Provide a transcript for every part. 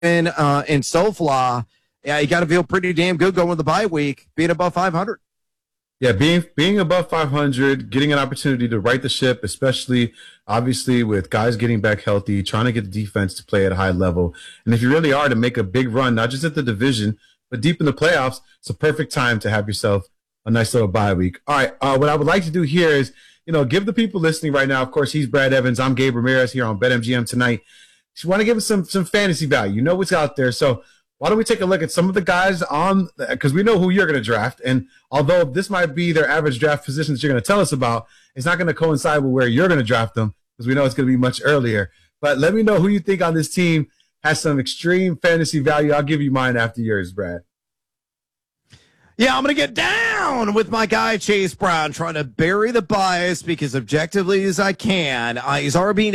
in SoFla, yeah, you got to feel pretty damn good going with the bye week, being above 500. Yeah, being above 500, getting an opportunity to right the ship, especially obviously with guys getting back healthy, trying to get the defense to play at a high level. And if you really are to make a big run, not just at the division, but deep in the playoffs, it's a perfect time to have yourself a nice little bye week. All right, what I would like to do here is, give the people listening right now, of course, he's Brad Evans. I'm Gabe Ramirez here on BetMGM tonight. Just want to give us some fantasy value. You know what's out there. So why don't we take a look at some of the guys because we know who you're going to draft. And although this might be their average draft position that you're going to tell us about, it's not going to coincide with where you're going to draft them because we know it's going to be much earlier. But let me know who you think on this team has some extreme fantasy value. I'll give you mine after yours, Brad. Yeah, I'm going to get down with my guy, Chase Brown, trying to bury the bias because objectively as I can. He's RB9,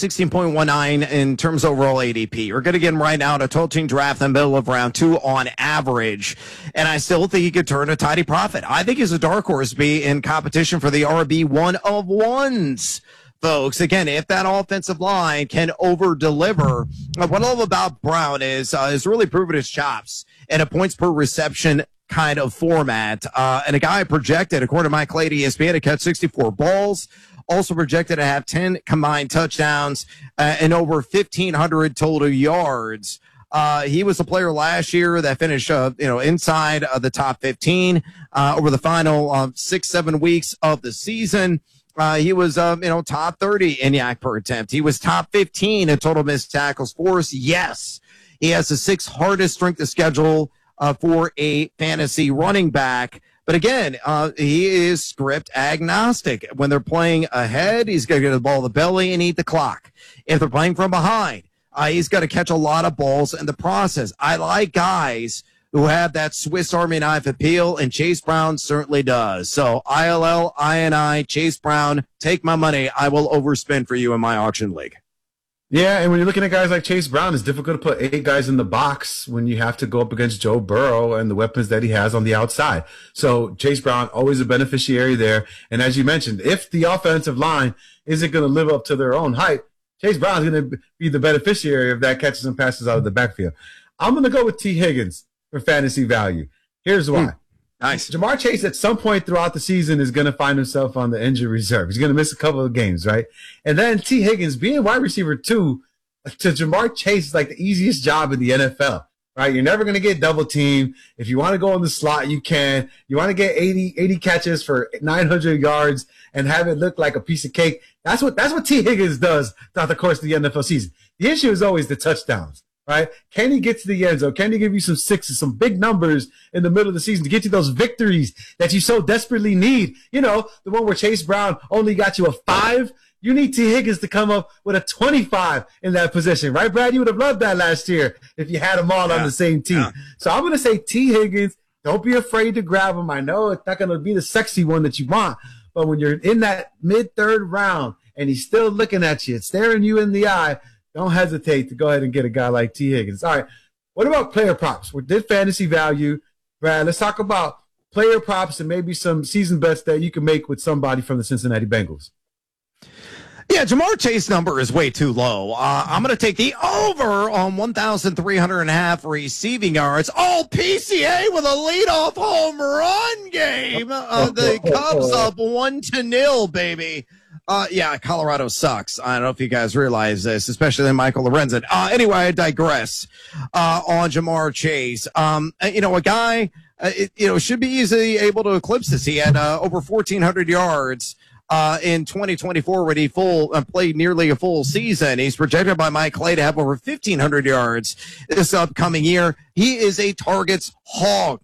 16.19 in terms of overall ADP. We're going to get him right now to 12-team draft in the middle of round 2 on average. And I still think he could turn a tidy profit. I think he's a dark horse to be in competition for the RB 1 of 1s. Folks, again, if that offensive line can over-deliver, what I love about Brown is really proven his chops and a points per reception kind of format. And a guy projected, according to Mike Clay at ESPN, to catch 64 balls, also projected to have 10 combined touchdowns and over 1,500 total yards. He was a player last year that finished, inside of the top 15 over the final 6-7 weeks of the season. He was, top 30 in yak per attempt. He was top 15 in total missed tackles force. Yes, he has the 6th hardest strength of schedule for a fantasy running back. But again, he is script agnostic. When they're playing ahead, he's going to get the ball in the belly and eat the clock. If they're playing from behind, he's got to catch a lot of balls in the process. I like guys who have that Swiss Army knife appeal, and Chase Brown certainly does. So ILL-INI, Chase Brown, take my money. I will overspend for you in my auction league. Yeah, and when you're looking at guys like Chase Brown, it's difficult to put 8 guys in the box when you have to go up against Joe Burrow and the weapons that he has on the outside. So Chase Brown, always a beneficiary there. And as you mentioned, if the offensive line isn't going to live up to their own hype, Chase Brown is going to be the beneficiary of that catches and passes out of the backfield. I'm going to go with T. Higgins for fantasy value. Here's why. Nice. Jamar Chase at some point throughout the season is going to find himself on the injury reserve. He's going to miss a couple of games, right? And then T. Higgins being wide receiver 2 to Jamar Chase is like the easiest job in the NFL, right? You're never going to get double teamed. If you want to go in the slot, you can. You want to get 80 catches for 900 yards and have it look like a piece of cake. That's what T. Higgins does throughout the course of the NFL season. The issue is always the touchdowns. Right? Can he get to the end zone? Can he give you some 6s, some big numbers in the middle of the season to get you those victories that you so desperately need? The one where Chase Brown only got you a 5. You need T. Higgins to come up with a 25 in that position, right, Brad? You would have loved that last year if you had them all on the same team. Yeah. So I'm going to say T. Higgins, don't be afraid to grab him. I know it's not going to be the sexy one that you want, but when you're in that mid-3rd round and he's still looking at you, staring you in the eye, don't hesitate to go ahead and get a guy like T. Higgins. All right, what about player props? We did fantasy value. Brad, let's talk about player props and maybe some season bets that you can make with somebody from the Cincinnati Bengals. Yeah, Jamar Chase number is way too low. I'm going to take the over on 1,300.5 receiving yards. All PCA with a leadoff home run game. The Cubs up 1-0, baby. Yeah, Colorado sucks. I don't know if you guys realize this, especially Michael Lorenzen. Anyway, I digress on Jamar Chase. A guy, should be easily able to eclipse this. He had over 1,400 yards in 2024 when he played nearly a full season. He's projected by Mike Clay to have over 1,500 yards this upcoming year. He is a targets hog.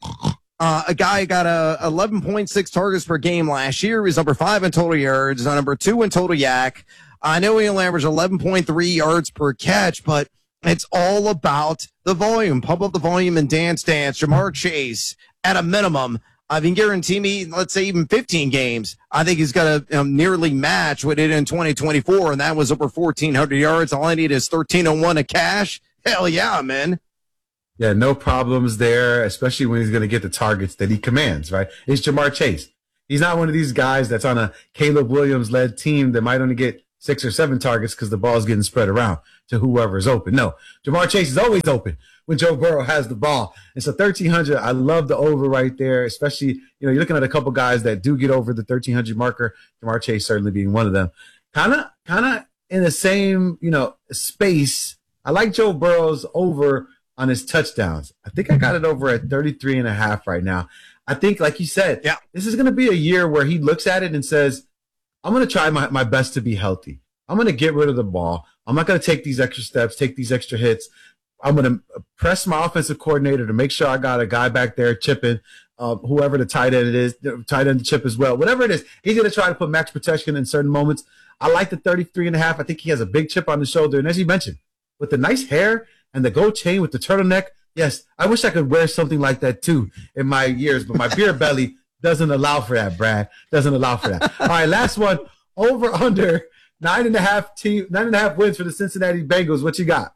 A guy got 11.6 targets per game last year. He was number 5 in total yards, number 2 in total yak. I know he only averaged 11.3 yards per catch, but it's all about the volume. Pump up the volume and dance. Jamar Chase, at a minimum, I can guarantee me, let's say even 15 games, I think he's got to nearly match what he did in 2024, and that was over 1,400 yards. All I need is 1,301 of cash. Hell yeah, man. Yeah, no problems there, especially when he's going to get the targets that he commands, right? It's Jamar Chase. He's not one of these guys that's on a Caleb Williams-led team that might only get 6 or 7 targets because the ball's getting spread around to whoever is open. No, Ja'Marr Chase is always open when Joe Burrow has the ball. And so 1,300, I love the over right there, especially, you're looking at a couple guys that do get over the 1,300 marker, Ja'Marr Chase certainly being one of them. Kind of in the same, space. I like Joe Burrow's over on his touchdowns. I think I got it over at 33.5 right now. I think, like you said, This is going to be a year where he looks at it and says, I'm going to try my best to be healthy. I'm going to get rid of the ball. I'm not going to take these extra steps, take these extra hits. I'm going to press my offensive coordinator to make sure I got a guy back there chipping, whoever the tight end is, the tight end to chip as well. Whatever it is, he's going to try to put max protection in certain moments. I like the 33.5. I think he has a big chip on the shoulder. And as you mentioned, with the nice hair and the gold chain with the turtleneck, yes, I wish I could wear something like that too in my years, but my beer belly doesn't allow for that, Brad. Doesn't allow for that. All right, last one. Over under 9.5 wins for the Cincinnati Bengals. What you got?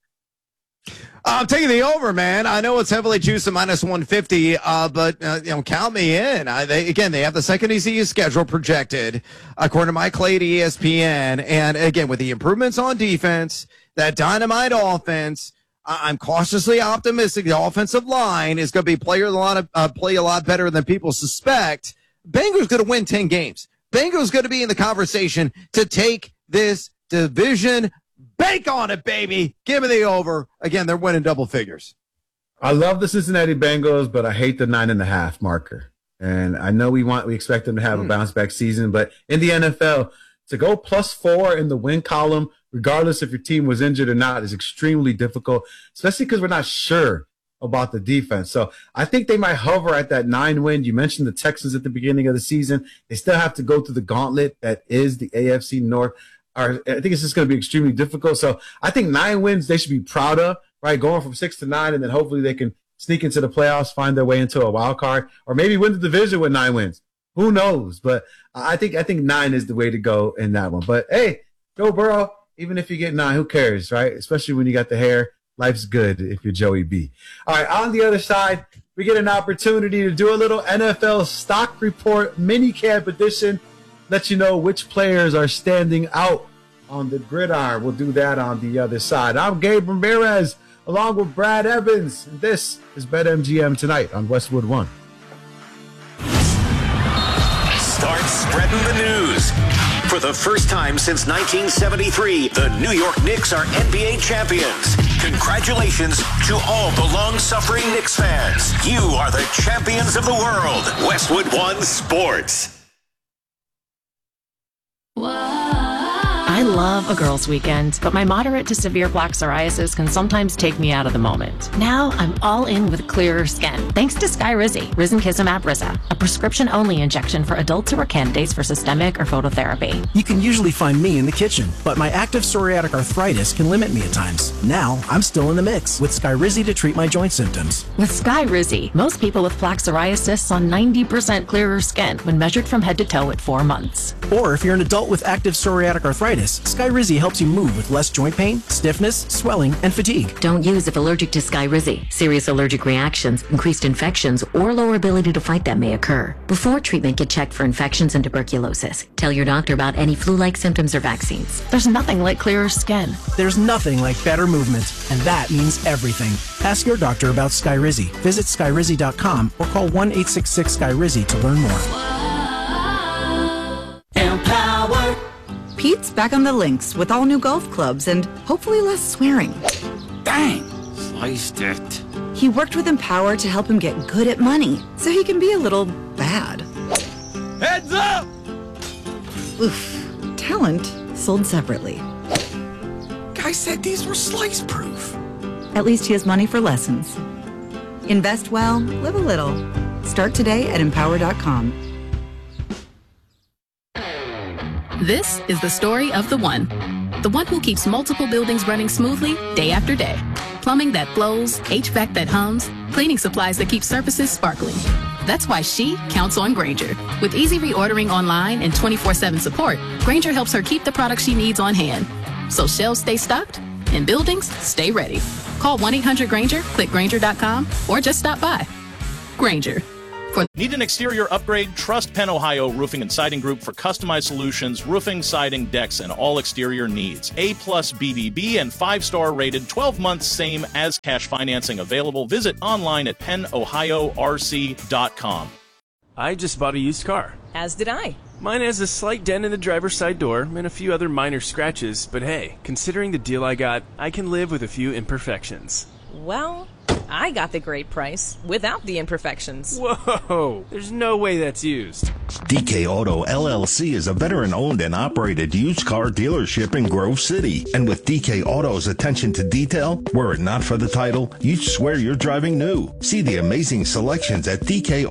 I'm taking the over, man. I know it's heavily juiced at minus 150, but count me in. They have the second easiest schedule projected, according to Mike Clay at ESPN. And again, with the improvements on defense, that dynamite offense, I'm cautiously optimistic the offensive line is going to be play a lot better than people suspect. Bengals going to win 10 games. Bengals going to be in the conversation to take this division. Bank on it, baby. Give me the over. Again, they're winning double figures. I love the Cincinnati Bengals, but I hate the 9.5 marker. And I know we expect them to have a bounce back season, but in the NFL, to go +4 in the win column, regardless if your team was injured or not, is extremely difficult, especially because we're not sure about the defense. So I think they might hover at that 9 win. You mentioned the Texans at the beginning of the season. They still have to go through the gauntlet that is the AFC North. I think it's just going to be extremely difficult. So I think 9 wins they should be proud of, right? Going from 6 to 9, and then hopefully they can sneak into the playoffs, find their way into a wild card, or maybe win the division with 9 wins. Who knows? But I think 9 is the way to go in that one. But hey, Joe Burrow, even if you get 9, who cares, right? Especially when you got the hair. Life's good if you're Joey B. All right, on the other side, we get an opportunity to do a little NFL stock report mini camp edition. Let you know which players are standing out on the gridiron. We'll do that on the other side. I'm Gabe Ramirez, along with Brad Evans. And this is BetMGM Tonight on Westwood One. Start spreading the news. For the first time since 1973, the New York Knicks are NBA champions. Congratulations to all the long-suffering Knicks fans. You are the champions of the world. Westwood One Sports. I love a girls' weekend, but my moderate to severe plaque psoriasis can sometimes take me out of the moment. Now I'm all in with clearer skin, thanks to Skyrizi, Risankizumab Risa, a prescription-only injection for adults who are candidates for systemic or phototherapy. You can usually find me in the kitchen, but my active psoriatic arthritis can limit me at times. Now I'm still in the mix with Skyrizi to treat my joint symptoms. With Skyrizi, most people with plaque psoriasis saw 90% clearer skin when measured from head to toe at 4 months. Or if you're an adult with active psoriatic arthritis, Skyrizi helps you move with less joint pain, stiffness, swelling, and fatigue. Don't use if allergic to Skyrizi. Serious allergic reactions, increased infections, or lower ability to fight them may occur. Before treatment, get checked for infections and tuberculosis. Tell your doctor about any flu-like symptoms or vaccines. There's nothing like clearer skin. There's nothing like better movement, and that means everything. Ask your doctor about Skyrizi. Visit Skyrizi.com or call 1-866-SKYRIZI to learn more. Empower. Pete's back on the links with all new golf clubs and hopefully less swearing. Dang, sliced it. He worked with Empower to help him get good at money so he can be a little bad. Heads up! Oof. Talent sold separately. Guy said these were slice proof. At least he has money for lessons. Invest well, live a little. Start today at Empower.com. This is the story of the one who keeps multiple buildings running smoothly day after day. Plumbing that flows, HVAC that hums, cleaning supplies that keep surfaces sparkling. That's why she counts on Grainger. With easy reordering online and 24/7 support, Grainger helps her keep the products she needs on hand. So shelves stay stocked and buildings stay ready. Call 1-800-GRAINGER, click Grainger.com, or just stop by. Grainger, Need an exterior upgrade? Trust Penn Ohio Roofing and Siding Group for customized solutions, roofing, siding, decks, and all exterior needs. A+ BBB and 5-star rated, 12 months same as cash financing available. Visit online at pennohiorc.com. I just bought a used car. As did I. Mine has a slight dent in the driver's side door and a few other minor scratches, but hey, considering the deal I got, I can live with a few imperfections. Well, I got the great price without the imperfections. Whoa, there's no way that's used. DK Auto LLC is a veteran-owned and operated used car dealership in Grove City. And with DK Auto's attention to detail, were it not for the title, you'd swear you're driving new. See the amazing selections at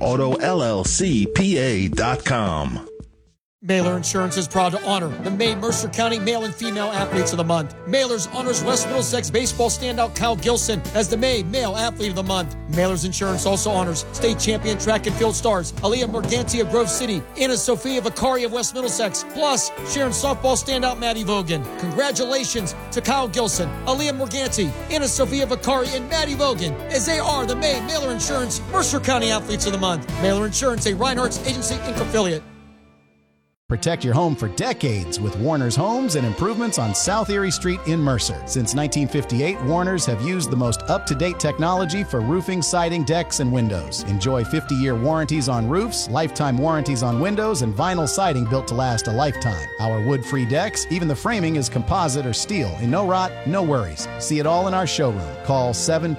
DKAutoLLCPA.com. Mailer Insurance is proud to honor the May Mercer County Male and Female Athletes of the Month. Mailer's honors West Middlesex baseball standout Kyle Gilson as the May Male Athlete of the Month. Mailer's Insurance also honors state champion track and field stars Aaliyah Morganti of Grove City, Anna Sophia Vicari of West Middlesex, plus Sharon softball standout Maddie Vogan. Congratulations to Kyle Gilson, Aaliyah Morganti, Anna Sophia Vicari, and Maddie Vogan as they are the May Mailer Insurance Mercer County Athletes of the Month. Mailer Insurance, a Reinhardt's Agency Inc. affiliate. Protect your home for decades with Warner's Homes and Improvements on South Erie Street in Mercer. Since 1958, Warner's have used the most up-to-date technology for roofing, siding, decks, and windows. Enjoy 50-year warranties on roofs, lifetime warranties on windows, and vinyl siding built to last a lifetime. Our wood-free decks, even the framing is composite or steel, and no rot, no worries. See it all in our showroom. Call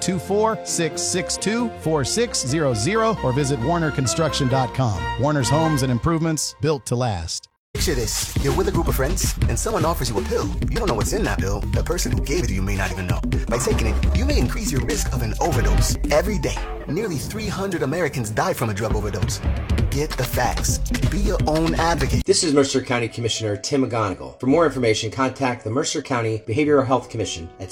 724-662-4600 or visit warnerconstruction.com. Warner's Homes and Improvements, built to last. Picture this. You're with a group of friends, and someone offers you a pill. You don't know what's in that pill. The person who gave it to you may not even know. By taking it, you may increase your risk of an overdose. Every day, nearly 300 Americans die from a drug overdose. Get the facts. Be your own advocate. This is Mercer County Commissioner Tim McGonigal. For more information, contact the Mercer County Behavioral Health Commission at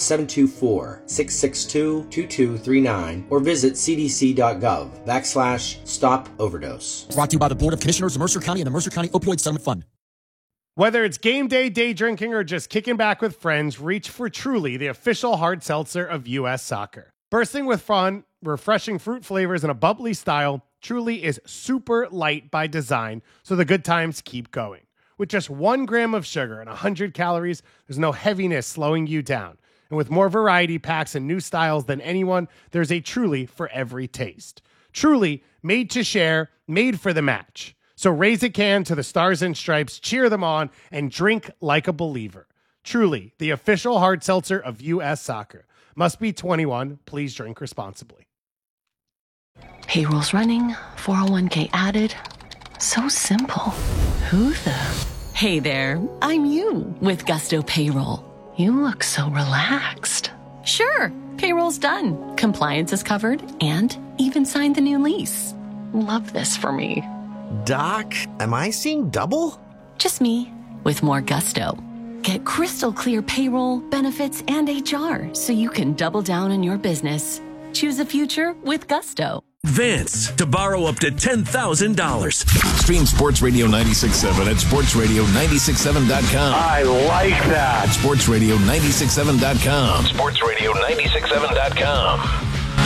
724-662-2239 or visit cdc.gov/stop overdose. Brought to you by the Board of Commissioners of Mercer County and the Mercer County Opioid Settlement Fund. Whether it's game day, day drinking, or just kicking back with friends, reach for Truly, the official hard seltzer of U.S. Soccer. Bursting with fun, refreshing fruit flavors, and a bubbly style, Truly is super light by design, so the good times keep going. With just 1 gram of sugar and 100 calories, there's no heaviness slowing you down. And with more variety packs and new styles than anyone, there's a Truly for every taste. Truly, made to share, made for the match. So raise a can to the Stars and Stripes, cheer them on, and drink like a believer. Truly, the official hard seltzer of U.S. Soccer. Must be 21. Please drink responsibly. Payroll's running, 401k added. So simple. Who the? Hey there, I'm you with Gusto Payroll. You look so relaxed. Sure, payroll's done. Compliance is covered and even signed the new lease. Love this for me. Doc, am I seeing double? Just me with more gusto. Get crystal clear payroll, benefits, and HR so you can double down on your business. Choose a future with Gusto. Vance to borrow up to $10,000. Stream Sports Radio 96.7 at sportsradio967.com. I like that. Sportsradio967.com. Sportsradio967.com.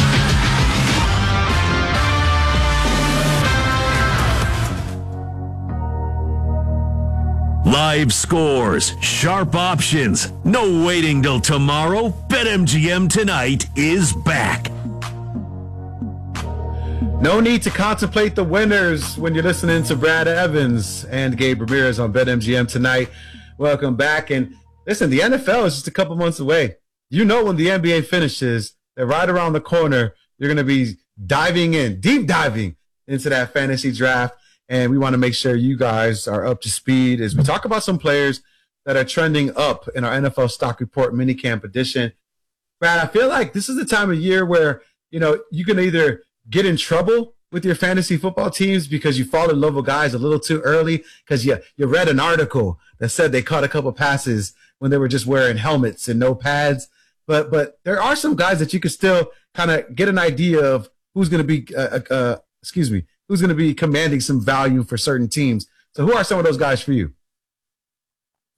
Live scores, sharp options, no waiting till tomorrow. BetMGM tonight is back. No need to contemplate the winners when you're listening to Brad Evans and Gabe Ramirez on BetMGM tonight. Welcome back. And listen, the NFL is just a couple months away. You know when the NBA finishes, they're right around the corner. You're going to be deep diving into that fantasy draft. And we want to make sure you guys are up to speed as we talk about some players that are trending up in our NFL Stock Report minicamp edition. Brad, I feel like this is the time of year where, you know, you can either get in trouble with your fantasy football teams because you fall in love with guys a little too early because you read an article that said they caught a couple passes when they were just wearing helmets and no pads. But there are some guys that you can still kind of get an idea of who's going to be, who's going to be commanding some value for certain teams. So who are some of those guys for you?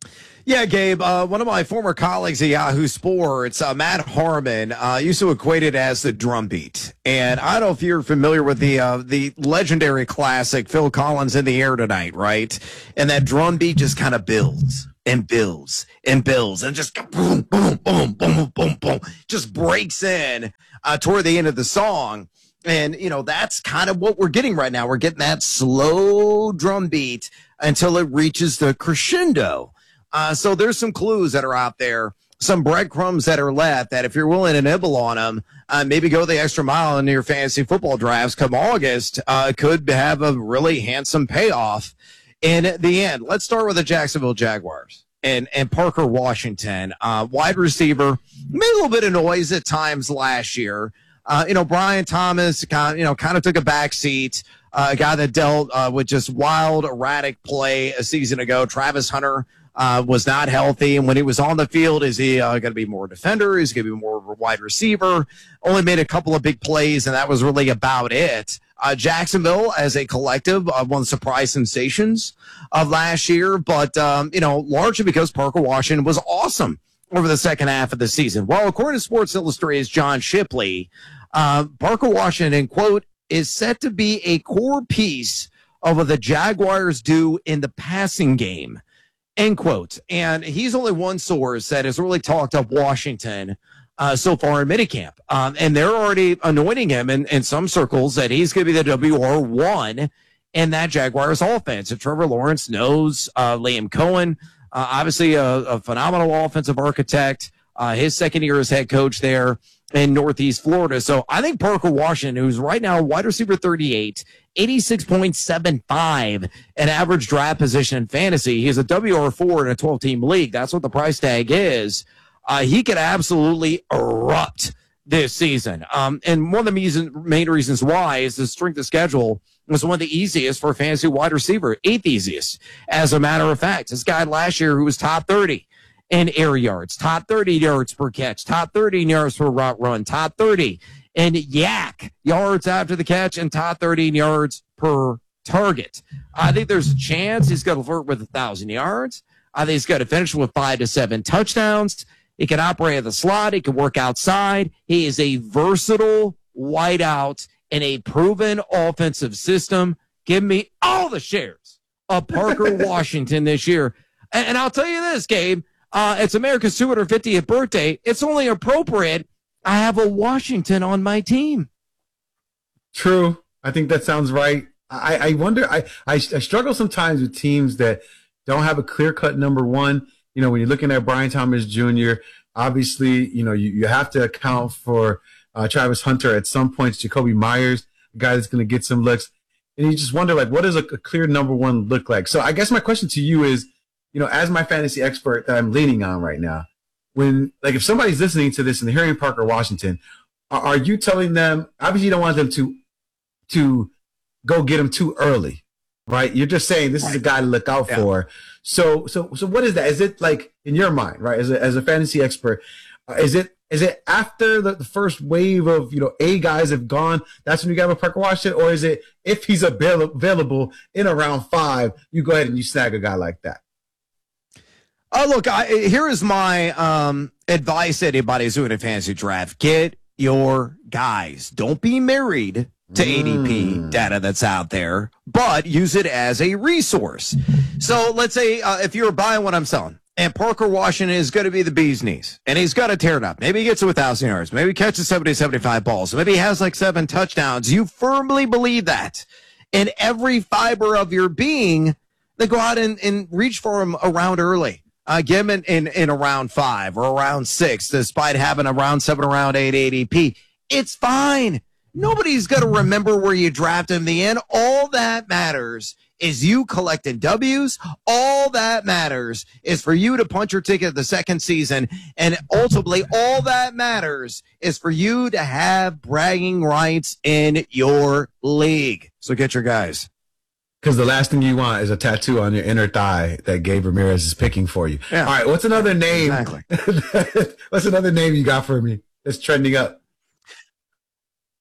Yeah, Gabe, one of my former colleagues at Yahoo Sports, Matt Harmon, used to equate it as the drum beat. And I don't know if you're familiar with the legendary classic, Phil Collins in the Air Tonight, right? And that drum beat just kind of builds and builds and builds and just boom, boom, boom, boom, boom, boom, just breaks in toward the end of the song. And, you know, that's kind of what we're getting right now. We're getting that slow drum beat until it reaches the crescendo. So there's some clues that are out there, some breadcrumbs that are left that if you're willing to nibble on them, maybe go the extra mile in your fantasy football drafts come August, could have a really handsome payoff in the end. Let's start with the Jacksonville Jaguars and Parker Washington, wide receiver, made a little bit of noise at times last year. Brian Thomas, kind of took a back seat. A guy that dealt with just wild, erratic play a season ago. Travis Hunter was not healthy, and when he was on the field, is he going to be more a defender? Is he going to be more of a wide receiver? Only made a couple of big plays, and that was really about it. Jacksonville, as a collective, one of the surprise sensations of last year, but largely because Parker Washington was awesome over the second half of the season. Well, according to Sports Illustrated's John Shipley, Parker Washington, quote, is set to be a core piece of what the Jaguars do in the passing game, end quote. And he's only one source that has really talked up Washington so far in minicamp. And they're already anointing him in some circles that he's going to be the WR1 in that Jaguars offense. And Trevor Lawrence knows Liam Cohen, obviously a phenomenal offensive architect, his second year as head coach there in Northeast Florida. So I think Parker Washington, who's right now wide receiver 38, 86.75 an average draft position in fantasy. He's a WR4 in a 12-team league. That's what the price tag is. He could absolutely erupt this season. And one of the main reasons why is the strength of schedule was one of the easiest for a fantasy wide receiver, 8th easiest. As a matter of fact, this guy last year who was top 30 in air yards, top 30 yards per catch, top 30 yards per route run, top 30 in yak yards after the catch, and top 30 yards per target. I think there's a chance he's going to flirt with 1,000 yards. I think he's going to finish with 5 to 7 touchdowns. He can operate at the slot. He can work outside. He is a versatile wideout in a proven offensive system. Give me all the shares of Parker Washington this year. And I'll tell you this, Gabe, it's America's 250th birthday. It's only appropriate I have a Washington on my team. True. I think that sounds right. I wonder, I struggle sometimes with teams that don't have a clear-cut number one. You know, when you're looking at Brian Thomas Jr., obviously, you have to account for Travis Hunter at some points, Jacoby Myers, a guy that's going to get some looks. And you just wonder, what does a clear number one look like? So I guess my question to you is, as my fantasy expert that I'm leaning on right now, if somebody's listening to this and they're hearing Parker Washington, are you telling them, obviously you don't want them to go get him too early, right? You're just saying this is a guy to look out for. So what is that? Is it like in your mind, right? As a fantasy expert, is it after the first wave of, A guys have gone, that's when you got a Parker Washington? Or is it if he's available in around 5, you go ahead and you snag a guy like that? Look, here is my advice to anybody who's doing a fantasy draft. Get your guys. Don't be married to ADP data that's out there, but use it as a resource. So let's say if you're buying what I'm selling, and Parker Washington is going to be the bee's knees, and he's got to tear it up. Maybe he gets to 1,000 yards. Maybe he catches 70, 75 balls. Maybe he has 7 touchdowns. You firmly believe that in every fiber of your being, then go out and reach for him around early. Get him in around 5 or around 6, despite having around 7, around 8 ADP. It's fine. Nobody's going to remember where you drafted him in the end. All that matters is you collecting W's. All that matters is for you to punch your ticket the second season. And ultimately, all that matters is for you to have bragging rights in your league. So get your guys. Because the last thing you want is a tattoo on your inner thigh that Gabe Ramirez is picking for you. Yeah. All right, what's another name? Exactly. What's another name you got for me that's trending up?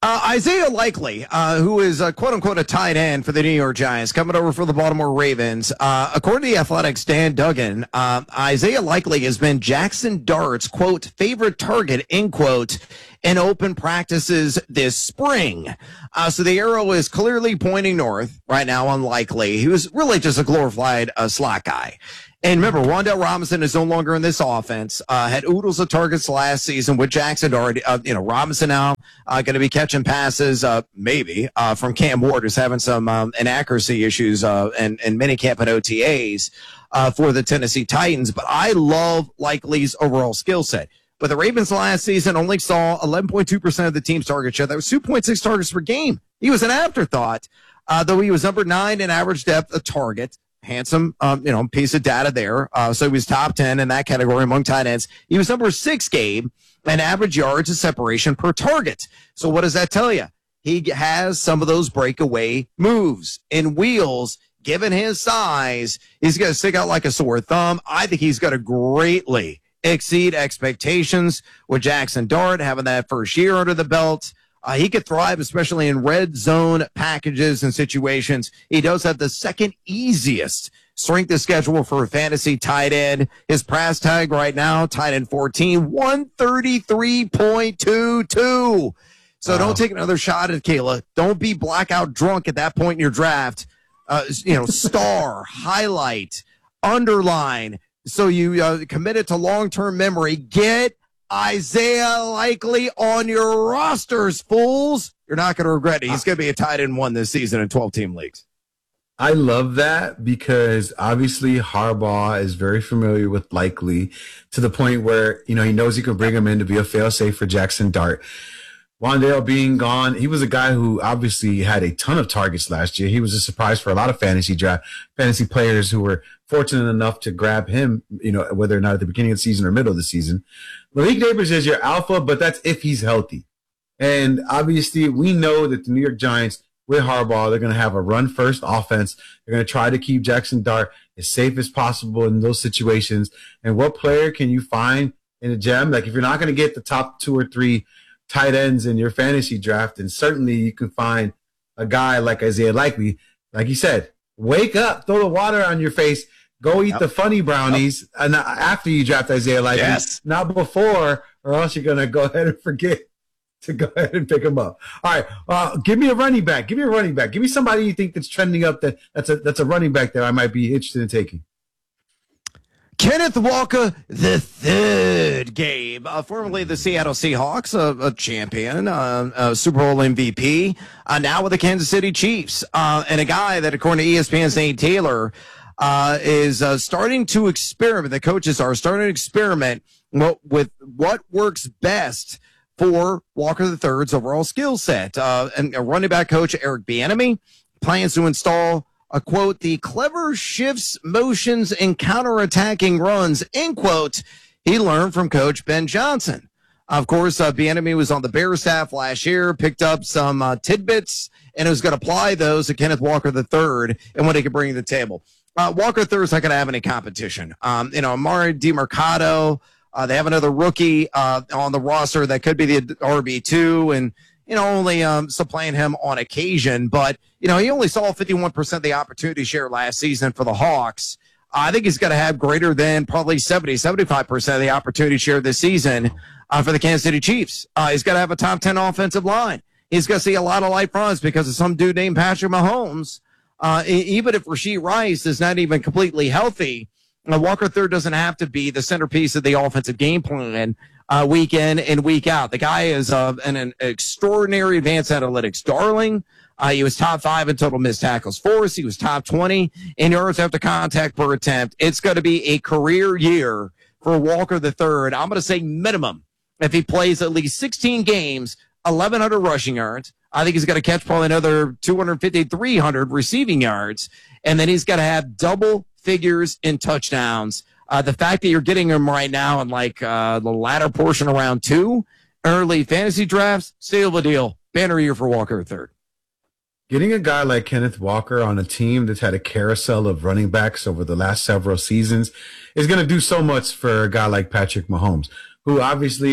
Isaiah Likely, who is quote-unquote a tight end for the New York Giants, coming over for the Baltimore Ravens. According to the Athletics' Dan Duggan, Isaiah Likely has been Jackson Dart's, quote, favorite target, end quote, in open practices this spring. So the arrow is clearly pointing north right now on Likely. He was really just a glorified slot guy. And remember, Wan'Dale Robinson is no longer in this offense. Had oodles of targets last season with Jackson Dart. Robinson now going to be catching passes, maybe, from Cam Ward, who's having some inaccuracy issues and minicamp and OTAs for the Tennessee Titans. But I love Likely's overall skill set. But the Ravens last season only saw 11.2% of the team's target share. That was 2.6 targets per game. He was an afterthought, though he was number 9 in average depth of target. Handsome, piece of data there. So he was top 10 in that category among tight ends. He was number 6, Gabe, in average yards of separation per target. So what does that tell you? He has some of those breakaway moves and wheels. Given his size, he's going to stick out like a sore thumb. I think he's going to greatly exceed expectations with Jackson Dart having that first year under the belt. He could thrive, especially in red zone packages and situations. He does have the second easiest strength of schedule for a fantasy tight end. His price tag right now, tight end 14, 133.22. So Don't take another shot at Kayla. Don't be blackout drunk at that point in your draft. Star, highlight, underline. So you commit it to long-term memory. Get Isaiah Likely on your rosters, fools. You're not going to regret it. He's going to be a tight end 1 this season in 12-team leagues. I love that because obviously Harbaugh is very familiar with Likely to the point where, he knows he can bring him in to be a fail-safe for Jackson Dart. Wan'Dale being gone, he was a guy who obviously had a ton of targets last year. He was a surprise for a lot of fantasy players who were fortunate enough to grab him, whether or not at the beginning of the season or middle of the season. Malik Nabers is your alpha, but that's if he's healthy. And obviously we know that the New York Giants with Harbaugh, they're going to have a run-first offense. They're going to try to keep Jackson Dart as safe as possible in those situations. And what player can you find in a gem? Like if you're not going to get the top 2 or 3 tight ends in your fantasy draft, and certainly you can find a guy like Isaiah Likely. Like you said, wake up, throw the water on your face, go eat the funny brownies after you draft Isaiah Likely, not before, or else you're going to go ahead and forget to go ahead and pick him up. All right, give me a running back. Give me somebody you think that's trending up that's a running back that I might be interested in taking. Kenneth Walker the third, Gabe, formerly the Seattle Seahawks, a champion, Super Bowl MVP, now with the Kansas City Chiefs, and a guy that, according to ESPN's Nate Taylor, is starting to experiment. The coaches are starting to experiment with what works best for Walker III's overall skill set. And running back coach Eric Bieniemy plans to install quote, the clever shifts, motions, and counterattacking runs, end quote, he learned from Coach Ben Johnson. Of course, Bieniemy was on the Bears staff last year, picked up some tidbits, and was going to apply those to Kenneth Walker III and what he could bring to the table. Walker III is not going to have any competition. Amari DiMercado, they have another rookie on the roster that could be the RB2, and only supplying him on occasion, but, he only saw 51% of the opportunity share last season for the Hawks. I think he's going to have greater than probably 75% of the opportunity share this season for the Kansas City Chiefs. He's got to have a top 10 offensive line. He's going to see a lot of light runs because of some dude named Patrick Mahomes. Even if Rashee Rice is not even completely healthy, Walker III doesn't have to be the centerpiece of the offensive game plan week in and week out. The guy is an extraordinary advanced analytics darling. He was top 5 in total missed tackles force. He was top 20 in yards after contact per attempt. It's going to be a career year for Walker III. I'm going to say minimum if he plays at least 16 games, 1,100 rushing yards. I think he's going to catch probably another 250, 300 receiving yards. And then he's got to have double figures in touchdowns. The fact that you're getting him right now in the latter portion of round 2, early fantasy drafts, steal the deal. Banner year for Walker III. Getting a guy like Kenneth Walker on a team that's had a carousel of running backs over the last several seasons is going to do so much for a guy like Patrick Mahomes, who obviously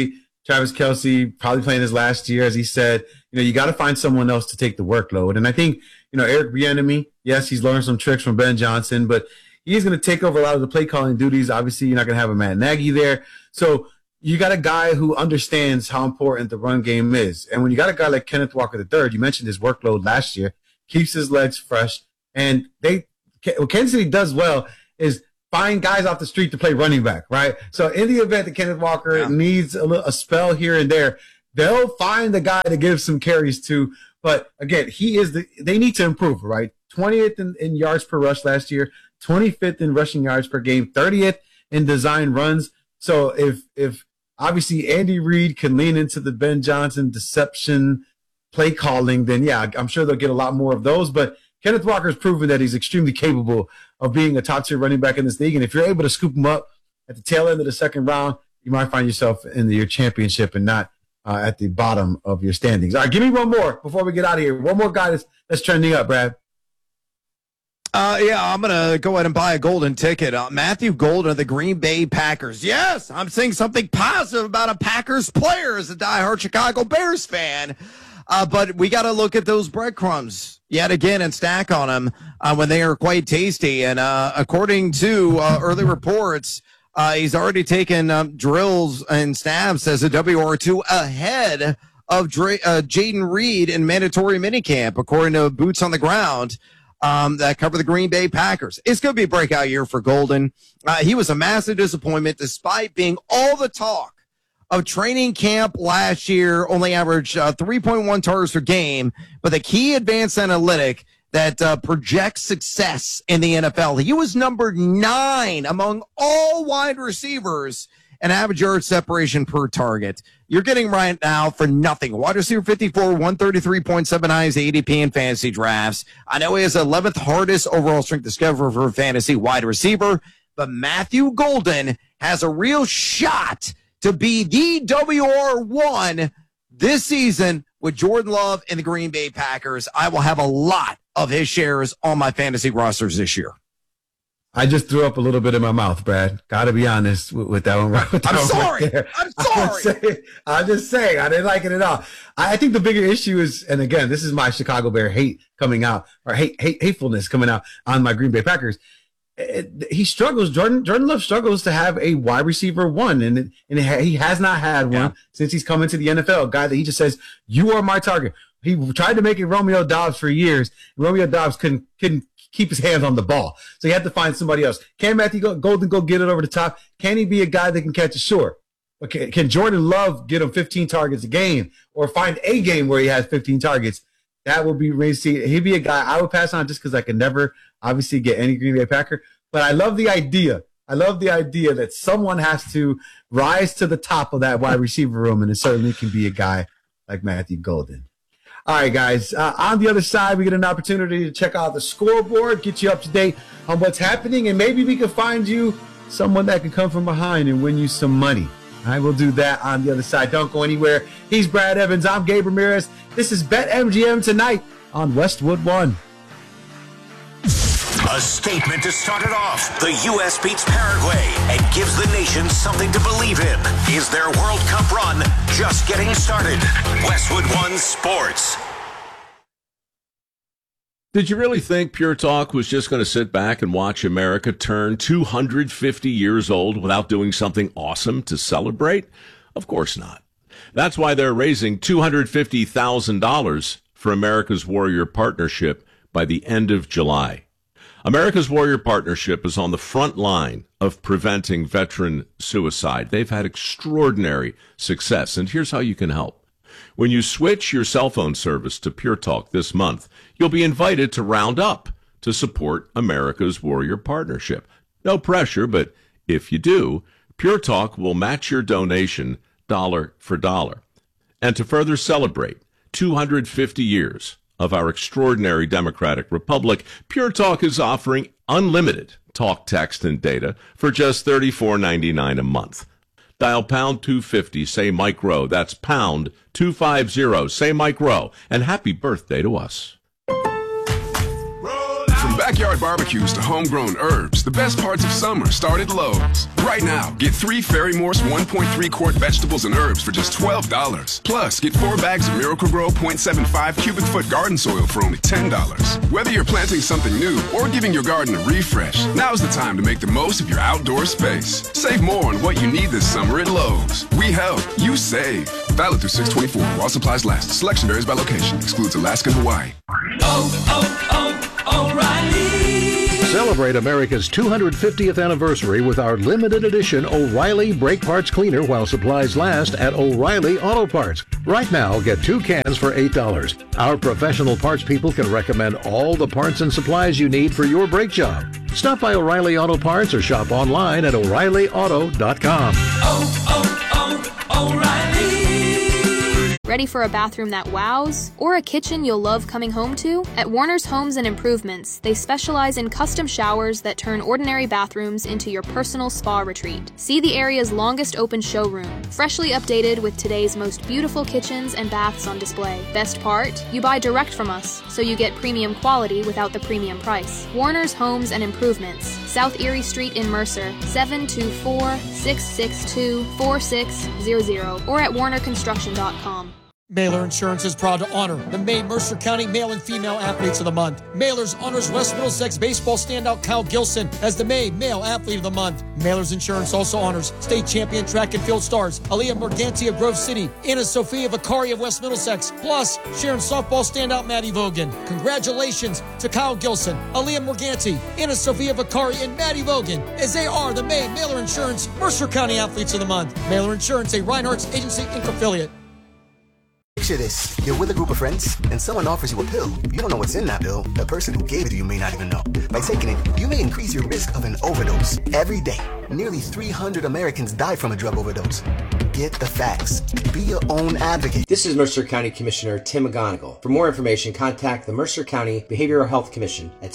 Travis Kelce probably playing his last year, as he said. You got to find someone else to take the workload. And I think, Eric Bieniemy, yes, he's learned some tricks from Ben Johnson, but he's going to take over a lot of the play calling duties. Obviously, you're not going to have a Matt Nagy there. So you got a guy who understands how important the run game is. And when you got a guy like Kenneth Walker III, you mentioned his workload last year, keeps his legs fresh. And what Kansas City does well is find guys off the street to play running back, right? So in the event that Kenneth Walker needs a spell here and there, they'll find the guy to give some carries to. But again, they need to improve, right? 20th in yards per rush last year, 25th in rushing yards per game, 30th in design runs. So if obviously Andy Reid can lean into the Ben Johnson deception play calling, then yeah, I'm sure they'll get a lot more of those. But Kenneth Walker's proven that he's extremely capable of being a top-tier running back in this league. And if you're able to scoop him up at the tail end of the second round, you might find yourself in your championship and not at the bottom of your standings. All right, give me one more before we get out of here. One more guy that's trending up, Brad. I'm going to go ahead and buy a golden ticket. Matthew Golden of the Green Bay Packers. Yes, I'm saying something positive about a Packers player as a diehard Chicago Bears fan. But we got to look at those breadcrumbs yet again and stack on them when they are quite tasty. And according to early reports, he's already taken drills and snaps as a WR2 ahead of Jaden Reed in mandatory minicamp, according to Boots on the Ground that cover the Green Bay Packers. It's going to be a breakout year for Golden. He was a massive disappointment despite being all the talk of training camp last year, only averaged 3.1 targets per game, but the key advanced analytic that projects success in the NFL. He was number 9 among all wide receivers in average yard separation per target. You're getting right now for nothing. Wide receiver 54, 133.7 high is ADP in fantasy drafts. I know he has the 11th hardest overall strength discovery for a fantasy wide receiver, but Matthew Golden has a real shot to be the WR1 this season with Jordan Love and the Green Bay Packers. I will have a lot of his shares on my fantasy rosters this year. I just threw up a little bit in my mouth, Brad. Got to be honest with that one. I'm sorry. I'm sorry. I'm just saying. I didn't like it at all. I think the bigger issue is, and again, this is my Chicago Bear hate coming out, or hatefulness coming out on my Green Bay Packers. He struggles. Jordan Love struggles to have a wide receiver one, and he has not had one since he's come into the NFL. A guy that he just says, "You are my target." He tried to make it Romeo Doubs for years. Romeo Doubs couldn't keep his hands on the ball, so he had to find somebody else. Can Matthew Golden go get it over the top? Can he be a guy that can catch it short? Okay, can Jordan Love get him 15 targets a game, or find a game where he has 15 targets? That would be crazy. He'd be a guy I would pass on just because I could never obviously get any Green Bay Packer. But I love the idea. I love the idea that someone has to rise to the top of that wide receiver room, and it certainly can be a guy like Matthew Golden. All right, guys. On the other side, we get an opportunity to check out the scoreboard, get you up to date on what's happening, and maybe we can find you someone that can come from behind and win you some money. I will do that on the other side. Don't go anywhere. He's Brad Evans. I'm Gabe Ramirez. This is BetMGM tonight on Westwood One. A statement to start it off. The U.S. beats Paraguay and gives the nation something to believe in. Is their World Cup run just getting started? Westwood One Sports. Did you really think Pure Talk was just going to sit back and watch America turn 250 years old without doing something awesome to celebrate? Of course not. That's why they're raising $250,000 for America's Warrior Partnership by the end of July. America's Warrior Partnership is on the front line of preventing veteran suicide. They've had extraordinary success, and here's how you can help. When you switch your cell phone service to Pure Talk this month, you'll be invited to round up to support America's Warrior Partnership. No pressure, but if you do, Pure Talk will match your donation dollar for dollar. And to further celebrate 250 years of our extraordinary democratic republic, Pure Talk is offering unlimited talk, text, and data for just $34.99 a month. Dial pound 250, say Mike Rowe. That's pound 250, say Mike Rowe. And happy birthday to us. From From backyard barbecues to homegrown herbs, the best parts of summer start at Lowe's. Right now, get 3 Ferry Morse 1.3 quart vegetables and herbs for just $12. Plus, get 4 bags of Miracle-Gro 0.75 cubic foot garden soil for only $10. Whether you're planting something new or giving your garden a refresh, now's the time to make the most of your outdoor space. Save more on what you need this summer at Lowe's. We help, you save. Valid through 6/24 while supplies last. Selection varies by location. Excludes Alaska and Hawaii. O'Reilly. Celebrate America's 250th anniversary with our limited edition O'Reilly Brake Parts Cleaner while supplies last at O'Reilly Auto Parts. Right now, get 2 cans for $8. Our professional parts people can recommend all the parts and supplies you need for your brake job. Stop by O'Reilly Auto Parts or shop online at O'ReillyAuto.com. O'Reilly. Ready for a bathroom that wows? Or a kitchen you'll love coming home to? At Warner's Homes and Improvements, they specialize in custom showers that turn ordinary bathrooms into your personal spa retreat. See the area's longest open showroom, freshly updated with today's most beautiful kitchens and baths on display. Best part? You buy direct from us, so you get premium quality without the premium price. Warner's Homes and Improvements, South Erie Street in Mercer, 724-662-4600, or at warnerconstruction.com. Mailer Insurance is proud to honor the May Mercer County Male and Female Athletes of the Month. Mailers honors West Middlesex baseball standout Kyle Gilson as the May Male Athlete of the Month. Mailers Insurance also honors state champion track and field stars Aaliyah Morganti of Grove City, Anna Sophia Vicari of West Middlesex, plus Sharon softball standout Maddie Vogan. Congratulations to Kyle Gilson, Aaliyah Morganti, Anna Sophia Vicari, and Maddie Vogan, as they are the May Mailer Insurance Mercer County Athletes of the Month. Mailer Insurance, a Reinhardt's Agency Inc. affiliate. Picture this. You're with a group of friends, and someone offers you a pill. You don't know what's in that pill. The person who gave it to you may not even know. By taking it, you may increase your risk of an overdose. Every day, nearly 300 Americans die from a drug overdose. Get the facts. Be your own advocate. This is Mercer County Commissioner Tim McGonigal. For more information, contact the Mercer County Behavioral Health Commission at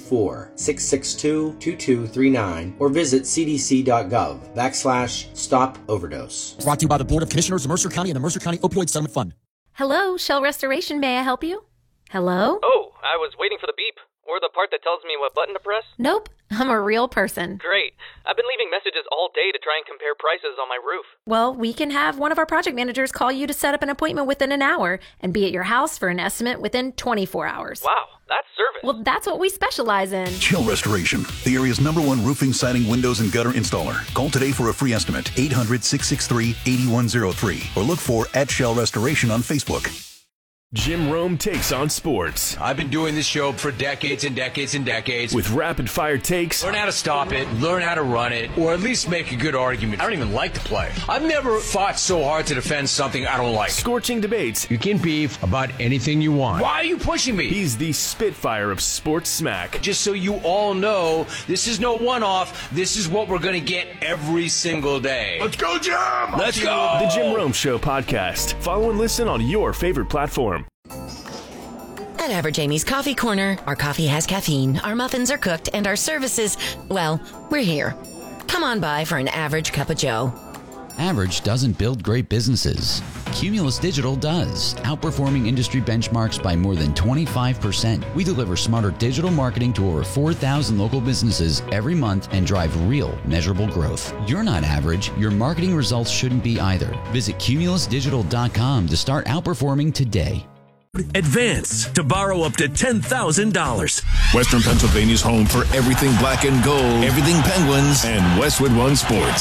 724-662-2239 or visit cdc.gov/stop overdose. Brought to you by the Board of Commissioners of Mercer County and the Mercer County Opioid Settlement Fund. Hello, Shell Restoration. May I help you? Hello? Oh, I was waiting for the beep. Or the part that tells me what button to press? Nope, I'm a real person. Great. I've been leaving messages all day to try and compare prices on my roof. Well, we can have one of our project managers call you to set up an appointment within an hour and be at your house for an estimate within 24 hours. Wow, that's service. Well, that's what we specialize in. Shell Restoration, the area's #1 roofing, siding, windows, and gutter installer. Call today for a free estimate, 800-663-8103, or look for @Shell Restoration on Facebook. Jim Rome takes on sports. I've been doing this show for decades and decades and decades. With rapid fire takes. Learn how to stop it, learn how to run it, or at least make a good argument. I don't even like to play. I've never fought so hard to defend something I don't like. Scorching debates. You can beef about anything you want. Why are you pushing me? He's the Spitfire of sports smack. Just so you all know, this is no one-off. This is what we're going to get every single day. Let's go, Jim! Let's go! The Jim Rome Show podcast. Follow and listen on your favorite platform. At Average Amy's Coffee Corner, our coffee has caffeine, our muffins are cooked, and our services, well, we're here. Come on by for an average cup of joe. Average doesn't build great businesses. Cumulus Digital does, outperforming industry benchmarks by more than 25%. We deliver smarter digital marketing to over 4,000 local businesses every month and drive real, measurable growth. You're not average. Your marketing results shouldn't be either. Visit cumulusdigital.com to start outperforming today. Advance to borrow up to $10,000. Western Pennsylvania's home for everything black and gold, everything Penguins, and Westwood One Sports.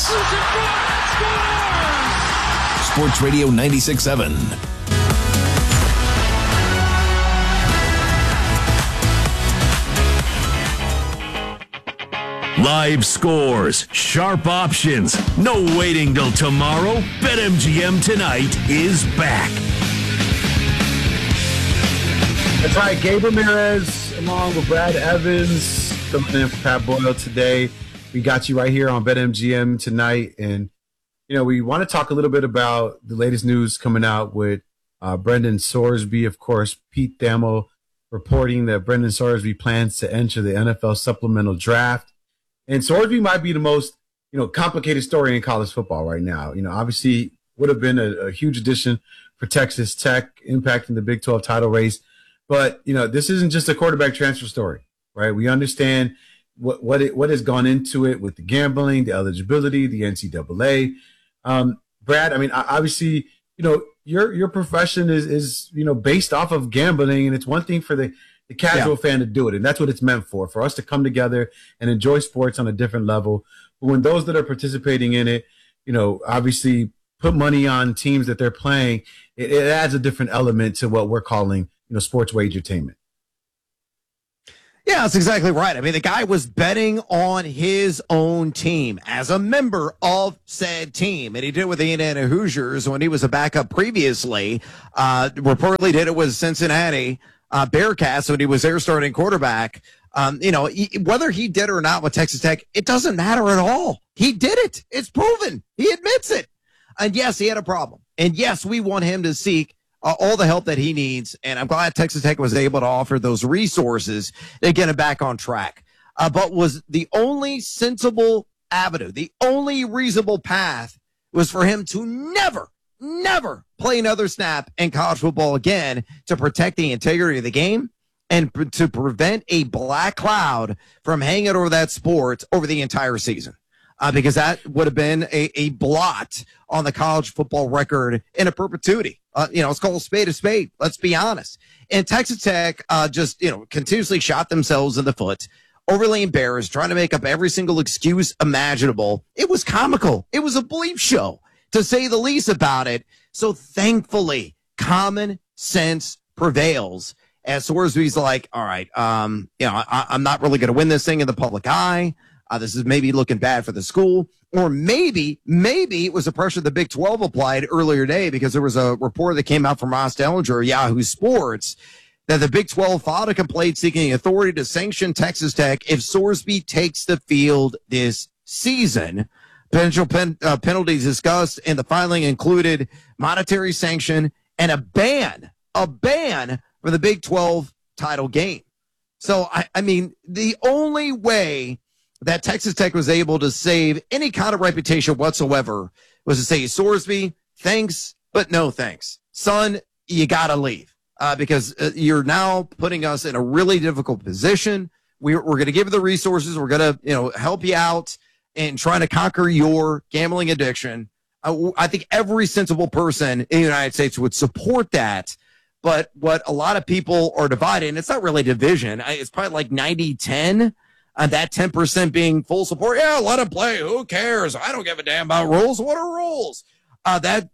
Sports Radio 96.7. Live scores, sharp options, no waiting till tomorrow. BetMGM tonight is back. That's right, Gabe Ramirez along with Brad Evans coming in for Pat Boyle today. We got you right here on BetMGM tonight, and we want to talk a little bit about the latest news coming out with Brendan Sorsby. Of course, Pete Thamel reporting that Brendan Sorsby plans to enter the NFL supplemental draft. And Sorsby might be the most, complicated story in college football right now. Obviously would have been a huge addition for Texas Tech, impacting the Big 12 title race. But, this isn't just a quarterback transfer story. right? We understand what has gone into it with the gambling, the eligibility, the NCAA. Brad, I mean, obviously, your profession is based off of gambling, and it's one thing for the casual fan to do it, and that's what it's meant for us to come together and enjoy sports on a different level. But when those that are participating in it, obviously put money on teams that they're playing, it adds a different element to what we're calling, sports wagertainment. Yeah, that's exactly right. I mean, the guy was betting on his own team as a member of said team, and he did it with the Indiana Hoosiers when he was a backup previously. Reportedly did it with Cincinnati Bearcats when he was their starting quarterback. Whether he did or not with Texas Tech, it doesn't matter at all. He did it. It's proven. He admits it. And yes, he had a problem. And yes, we want him to seek all the help that he needs. And I'm glad Texas Tech was able to offer those resources to get him back on track. But was the only sensible avenue, the only reasonable path was for him to never play another snap in college football again to protect the integrity of the game and to prevent a black cloud from hanging over that sport over the entire season. Because that would have been a blot on the college football record in a perpetuity. It's called a spade. Let's be honest. And Texas Tech just continuously shot themselves in the foot, overly embarrassed, trying to make up every single excuse imaginable. It was comical. It was a bleep show, to say the least about it. So thankfully, common sense prevails. As Sorsby's like, all right, I'm not really going to win this thing in the public eye. This is maybe looking bad for the school. Or maybe it was a pressure the Big 12 applied earlier today, because there was a report that came out from Ross Dellinger, Yahoo Sports, that the Big 12 filed a complaint seeking authority to sanction Texas Tech if Sorsby takes the field this season. Potential penalties discussed in the filing included monetary sanction and a ban for the Big 12 title game. So, I mean, the only way that Texas Tech was able to save any kind of reputation whatsoever was to say, Sorsby, thanks, but no thanks. Son, you got to leave because you're now putting us in a really difficult position. We're going to give you the resources. We're going to help you out in trying to conquer your gambling addiction. I think every sensible person in the United States would support that. But what a lot of people are divided, and it's not really division. It's probably like 90-10. That 10% being full support. Yeah, let him play. Who cares? I don't give a damn about rules. What are rules? That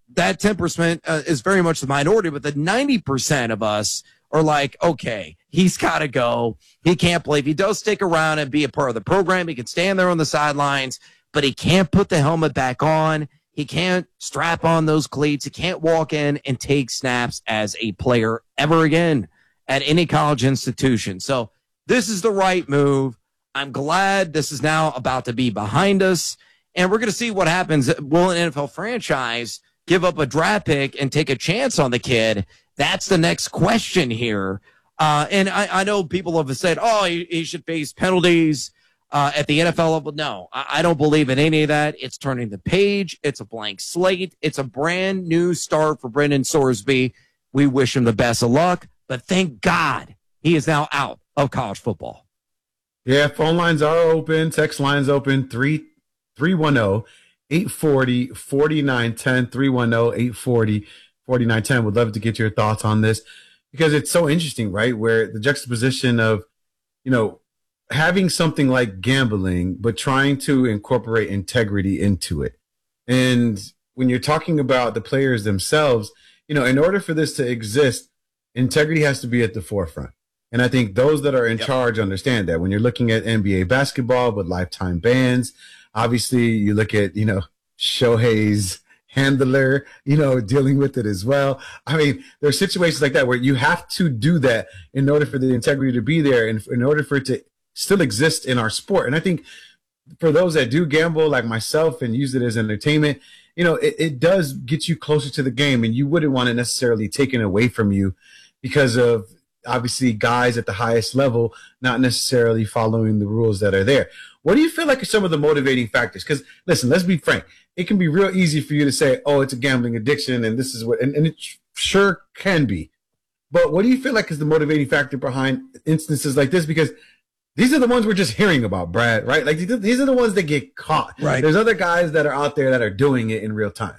10% is very much the minority, but the 90% of us are like, okay, he's got to go. He can't play. If he does stick around and be a part of the program, he can stand there on the sidelines, but he can't put the helmet back on. He can't strap on those cleats. He can't walk in and take snaps as a player ever again at any college institution. So this is the right move. I'm glad this is now about to be behind us, and we're going to see what happens. Will an NFL franchise give up a draft pick and take a chance on the kid? That's the next question here. And I know people have said, oh, he should face penalties at the NFL level. No, I don't believe in any of that. It's turning the page. It's a blank slate. It's a brand new start for Brendan Sorsby. We wish him the best of luck, but thank God he is now out of college football. Yeah, phone lines are open. Text lines open. 310-840-4910. 310-840-4910. Would love to get your thoughts on this because it's so interesting, right? Where the juxtaposition of, having something like gambling, but trying to incorporate integrity into it. And when you're talking about the players themselves, in order for this to exist, integrity has to be at the forefront. And I think those that are in charge understand that. When you're looking at NBA basketball with lifetime bans, obviously you look at, Shohei's handler, dealing with it as well. I mean, there are situations like that where you have to do that in order for the integrity to be there and in order for it to still exist in our sport. And I think for those that do gamble like myself and use it as entertainment, it does get you closer to the game, and you wouldn't want it necessarily taken away from you because of obviously guys at the highest level not necessarily following the rules that are there. What do you feel like are some of the motivating factors? Because listen, let's be frank. It can be real easy for you to say, oh, it's a gambling addiction and this is what, and it sure can be. But what do you feel like is the motivating factor behind instances like this? Because These are the ones we're just hearing about, Brad, right? Like these are the ones that get caught. Right. There's other guys that are out there that are doing it in real time.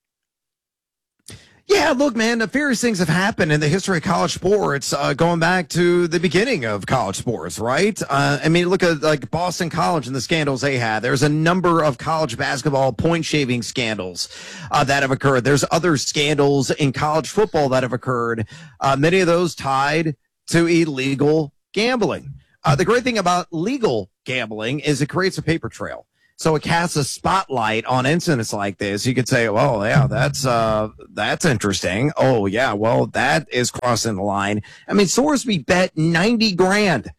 Yeah, look, man, nefarious things have happened in the history of college sports, going back to the beginning of college sports, right? I mean, look at like Boston College and the scandals they had. There's a number of college basketball point shaving scandals that have occurred. There's other scandals in college football that have occurred, many of those tied to illegal gambling. The great thing about legal gambling is it creates a paper trail. So it casts a spotlight on incidents like this. You could say, well, yeah, that's interesting. Oh, yeah, well, that is crossing the line. I mean, Sorsby bet $90,000,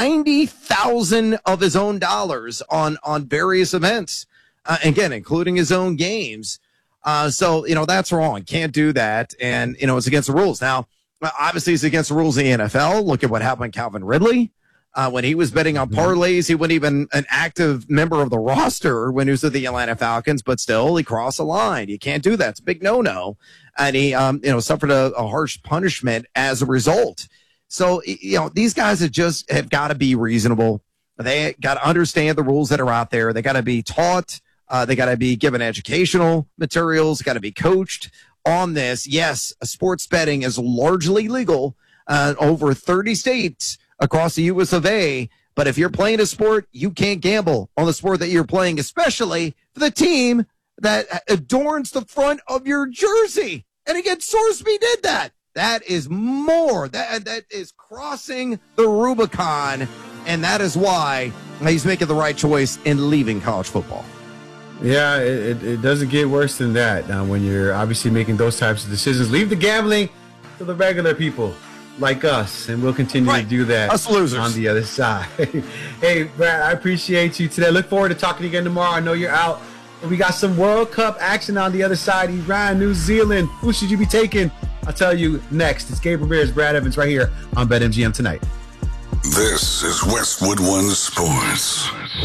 90,000 of his own dollars on various events, again, including his own games. So, that's wrong. Can't do that. And, it's against the rules. Now, obviously, it's against the rules in the NFL. Look at what happened to Calvin Ridley. When he was betting on parlays, he wasn't even an active member of the roster when he was with the Atlanta Falcons, but still he crossed the line. You can't do that. It's a big no-no. And he, suffered a harsh punishment as a result. So, these guys have got to be reasonable. They got to understand the rules that are out there. They got to be taught. They got to be given educational materials, got to be coached on this. Yes, sports betting is largely legal, over 30 states across the U.S. of A. But if you're playing a sport, you can't gamble on the sport that you're playing, especially for the team that adorns the front of your jersey. And again, Sorsby did that. That is more. That is crossing the Rubicon. And that is why he's making the right choice in leaving college football. Yeah, it doesn't get worse than that. Now, when you're obviously making those types of decisions, leave the gambling to the regular people like us, and we'll continue to do that. Us losers on the other side. Hey, Brad, I appreciate you today. Look forward to talking to you again tomorrow. I know you're out. And we got some World Cup action on the other side. Iran, New Zealand. Who should you be taking? I'll tell you next. It's Gabe Ramirez, Brad Evans right here on BetMGM Tonight. This is Westwood One Sports.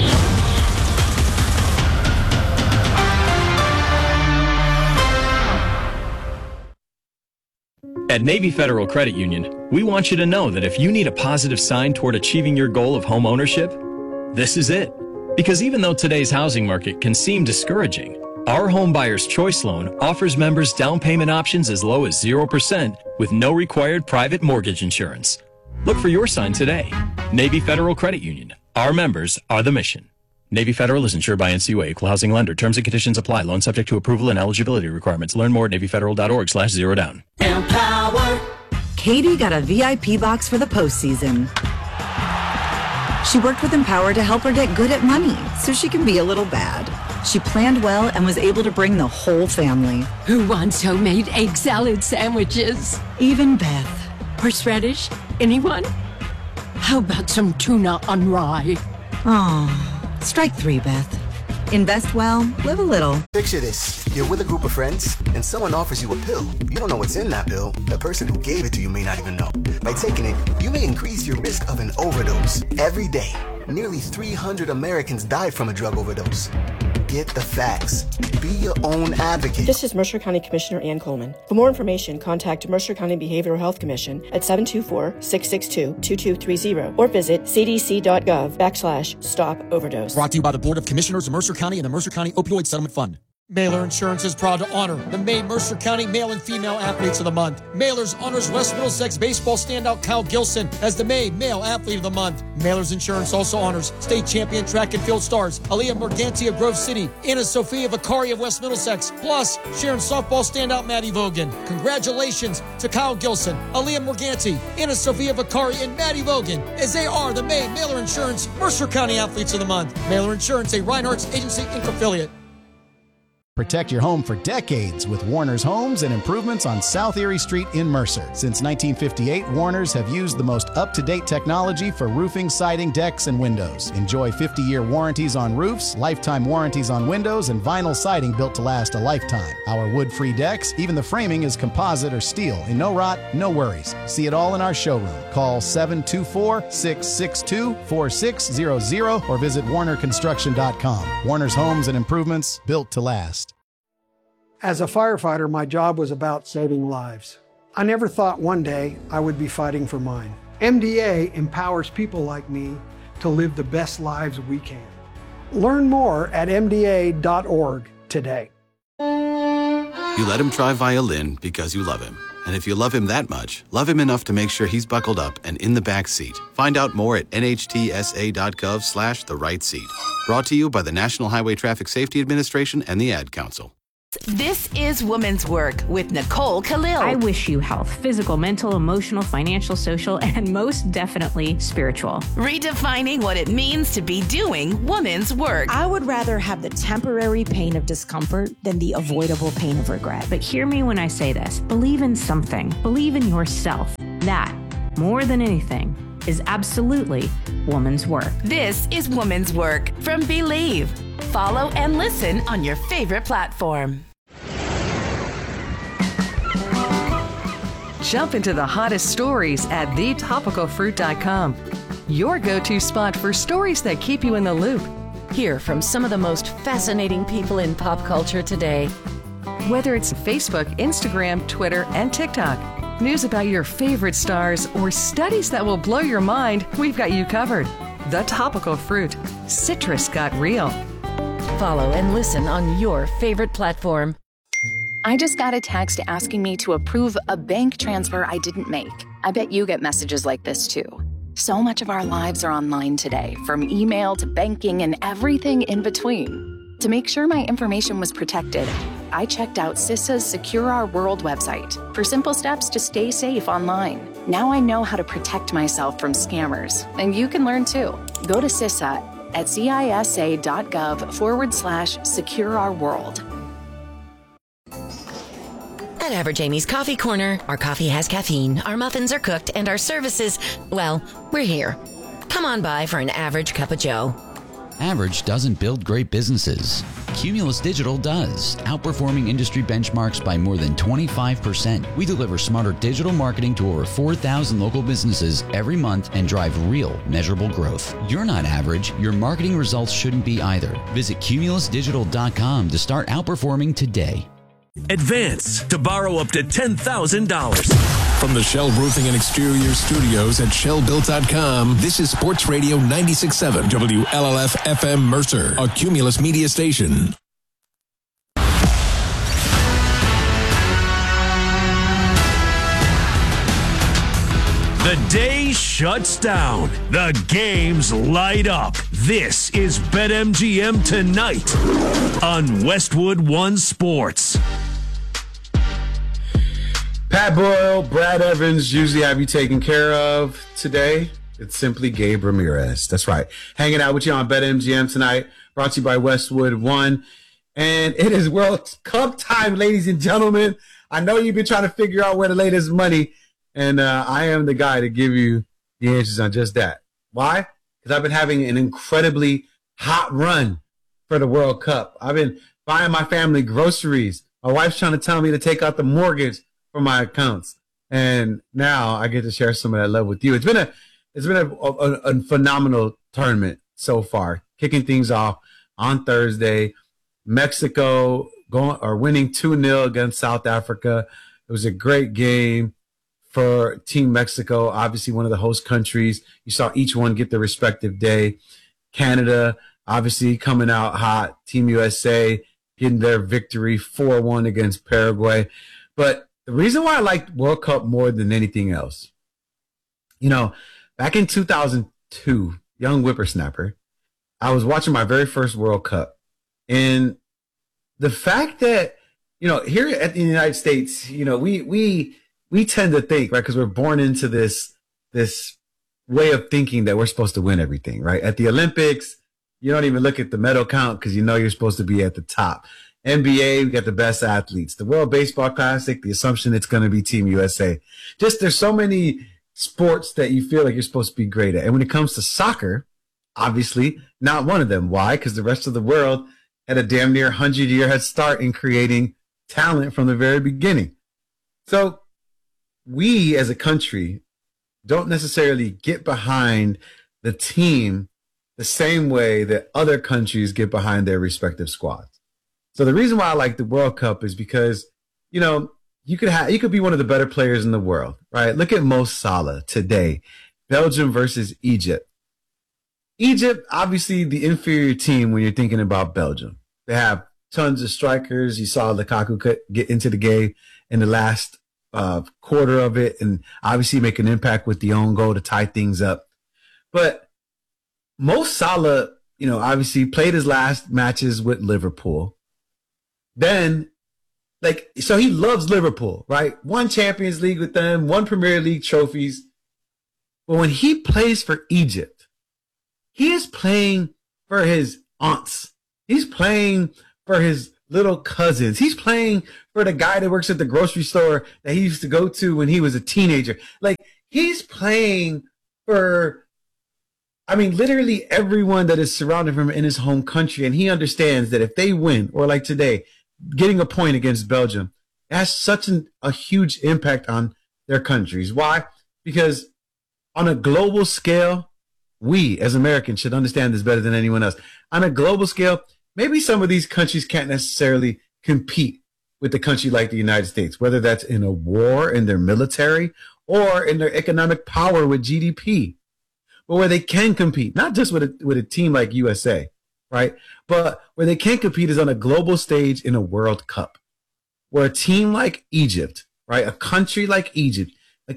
At Navy Federal Credit Union, we want you to know that if you need a positive sign toward achieving your goal of home ownership, this is it. Because even though today's housing market can seem discouraging, our Home Buyer's Choice Loan offers members down payment options as low as 0% with no required private mortgage insurance. Look for your sign today. Navy Federal Credit Union. Our members are the mission. Navy Federal is insured by NCUA, Equal Housing Lender. Terms and conditions apply. Loan subject to approval and eligibility requirements. Learn more at NavyFederal.org/zerodown. Empower. Katie got a VIP box for the postseason. She worked with Empower to help her get good at money so she can be a little bad. She planned well and was able to bring the whole family. Who wants homemade egg salad sandwiches? Even Beth. Horseradish? Anyone? How about some tuna on rye? Oh. Strike 3, Beth. Invest well, live a little. Picture this. You're with a group of friends, and someone offers you a pill. You don't know what's in that pill. The person who gave it to you may not even know. By taking it, you may increase your risk of an overdose. Every day, nearly 300 Americans died from a drug overdose. Get the facts. Be your own advocate. This is Mercer County Commissioner Ann Coleman. For more information, contact Mercer County Behavioral Health Commission at 724-662-2230 or visit cdc.gov/stop overdose. Brought to you by the Board of Commissioners of Mercer County and the Mercer County Opioid Settlement Fund. Mailer Insurance is proud to honor the May Mercer County Male and Female Athletes of the Month. Mailers honors West Middlesex baseball standout Kyle Gilson as the May Male Athlete of the Month. Mailers Insurance also honors state champion track and field stars Aaliyah Morganti of Grove City, Anna Sophia Vicari of West Middlesex, plus Sharon softball standout Maddie Vogan. Congratulations to Kyle Gilson, Aaliyah Morganti, Anna Sophia Vicari, and Maddie Vogan as they are the May Mailer Insurance Mercer County Athletes of the Month. Mailer Insurance, a Reinhardt's Agency Inc. affiliate. Protect your home for decades with Warner's Homes and Improvements on South Erie Street in Mercer. Since 1958, Warner's have used the most up-to-date technology for roofing, siding, decks, and windows. Enjoy 50-year warranties on roofs, lifetime warranties on windows, and vinyl siding built to last a lifetime. Our wood-free decks, even the framing is composite or steel, and no rot, no worries. See it all in our showroom. Call 724-662-4600 or visit warnerconstruction.com. Warner's Homes and Improvements, built to last. As a firefighter, my job was about saving lives. I never thought one day I would be fighting for mine. MDA empowers people like me to live the best lives we can. Learn more at MDA.org today. You let him try violin because you love him. And if you love him that much, love him enough to make sure he's buckled up and in the back seat. Find out more at nhtsa.gov/the right seat. Brought to you by the National Highway Traffic Safety Administration and the Ad Council. This is Women's Work with Nicole Khalil. I wish you health, physical, mental, emotional, financial, social, and most definitely spiritual. Redefining what it means to be doing women's work. I would rather have the temporary pain of discomfort than the avoidable pain of regret. But hear me when I say this. Believe in something. Believe in yourself. That, more than anything, is absolutely woman's work. This is Woman's Work from Believe. Follow and listen on your favorite platform. Jump into the hottest stories at thetopicalfruit.com. Your go-to spot for stories that keep you in the loop. Hear from some of the most fascinating people in pop culture today. Whether it's Facebook, Instagram, Twitter, and TikTok, news about your favorite stars, or studies that will blow your mind, we've got you covered. The Topical Fruit. Citrus got real. Follow and listen on your favorite platform. I just got a text asking me to approve a bank transfer I didn't make. I bet you get messages like this too. So much of our lives are online today, from email to banking and everything in between. To make sure my information was protected, I checked out CISA's Secure Our World website for simple steps to stay safe online. Now I know how to protect myself from scammers, and you can learn too. Go to CISA at CISA.gov/Secure Our World. At Average Amy's Coffee Corner, our coffee has caffeine, our muffins are cooked, and our services, well, we're here. Come on by for an average cup of joe. Average doesn't build great businesses. Cumulus Digital does, outperforming industry benchmarks by more than 25%. We deliver smarter digital marketing to over 4,000 local businesses every month and drive real, measurable growth. You're not average. Your marketing results shouldn't be either. Visit cumulusdigital.com to start outperforming today. Advance to borrow up to $10,000. From the Shell Roofing and Exterior Studios at ShellBuilt.com, this is Sports Radio 96.7 WLLF FM Mercer, a Cumulus media station. The day shuts down. The games light up. This is BetMGM Tonight on Westwood One Sports. Pat Boyle, Brad Evans usually have you taken care of. Today, it's simply Gabe Ramirez. That's right. Hanging out with you on BetMGM Tonight, brought to you by Westwood One. And it is World Cup time, ladies and gentlemen. I know you've been trying to figure out where to lay this money, and I am the guy to give you the answers on just that. Why? Because I've been having an incredibly hot run for the World Cup. I've been buying my family groceries. My wife's trying to tell me to take out the mortgage for my accounts, and now I get to share some of that love with you. It's been a phenomenal tournament so far. Kicking things off on Thursday, Mexico winning 2-0 against South Africa. It was a great game for Team Mexico, obviously one of the host countries. You saw each one get their respective day. Canada, obviously coming out hot. Team USA getting their victory 4-1 against Paraguay. But the reason why I liked World Cup more than anything else, back in 2002, young whippersnapper, I was watching my very first World Cup. And the fact that, here at the United States, we tend to think, right, because we're born into this way of thinking that we're supposed to win everything, right? At the Olympics, you don't even look at the medal count because you're supposed to be at the top. NBA, we got the best athletes. The World Baseball Classic, the assumption it's going to be Team USA. Just there's so many sports that you feel like you're supposed to be great at. And when it comes to soccer, obviously not one of them. Why? Because the rest of the world had a damn near 100-year head start in creating talent from the very beginning. So we as a country don't necessarily get behind the team the same way that other countries get behind their respective squads. So the reason why I like the World Cup is because, you could be one of the better players in the world, right? Look at Mo Salah today, Belgium versus Egypt. Egypt, obviously the inferior team when you're thinking about Belgium. They have tons of strikers. You saw Lukaku get into the game in the last quarter of it and obviously make an impact with the own goal to tie things up. But Mo Salah, obviously played his last matches with Liverpool. Then, so he loves Liverpool, right? Won Champions League with them, won Premier League trophies. But when he plays for Egypt, he is playing for his aunts. He's playing for his little cousins. He's playing for the guy that works at the grocery store that he used to go to when he was a teenager. He's playing for, literally everyone that is surrounding him in his home country. And he understands that if they win, or like today, getting a point against Belgium, it has such a huge impact on their countries. Why? Because on a global scale, we as Americans should understand this better than anyone else. On a global scale, maybe some of these countries can't necessarily compete with a country like the United States, whether that's in a war, in their military, or in their economic power with GDP. But where they can compete, not just with a team like USA, right? But where they can compete is on a global stage in a World Cup, where a team like Egypt, right? A country like Egypt,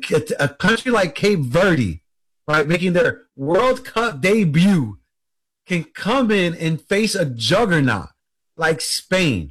a country like Cape Verde, right? Making their World Cup debut, can come in and face a juggernaut like Spain.